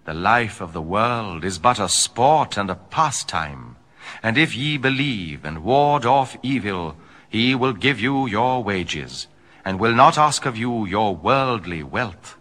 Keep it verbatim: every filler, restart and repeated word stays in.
The life of the world is but a sport and a pastime. And if ye believe and ward off evil, he will give you your wages, and will not ask of you your worldly wealth.